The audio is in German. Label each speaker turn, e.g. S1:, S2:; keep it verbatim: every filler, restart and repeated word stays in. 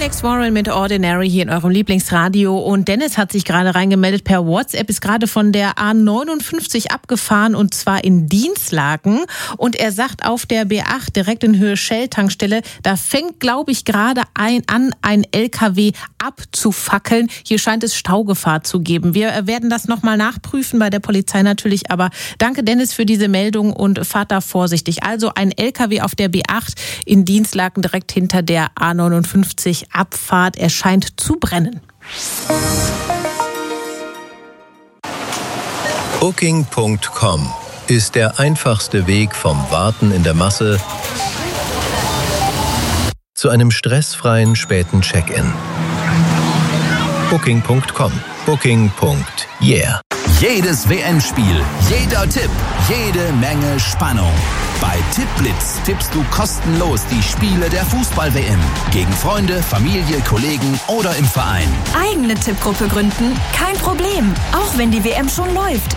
S1: Alex Warren mit Ordinary hier in eurem Lieblingsradio. Und Dennis hat sich gerade reingemeldet per WhatsApp, ist gerade von der A neunundfünfzig abgefahren und zwar in Dinslaken. Und er sagt, auf der B acht direkt in Höhe Shell-Tankstelle, da fängt, glaube ich, gerade ein, an, ein L K W abzufackeln. Hier scheint es Staugefahr zu geben. Wir werden das nochmal nachprüfen bei der Polizei natürlich. Aber danke, Dennis, für diese Meldung und fahrt da vorsichtig. Also ein L K W auf der B acht in Dinslaken direkt hinter der A neunundfünfzig Abfahrt. Er scheint zu brennen.
S2: Booking Punkt com ist der einfachste Weg vom Warten in der Masse zu einem stressfreien späten Check-in. Booking Punkt com. Booking. Yeah.
S3: Jedes W M-Spiel, jeder Tipp, jede Menge Spannung. Bei Tippblitz tippst du kostenlos die Spiele der Fußball-W M. Gegen Freunde, Familie, Kollegen oder im Verein.
S4: Eigene Tippgruppe gründen? Kein Problem. Auch wenn die W M schon läuft.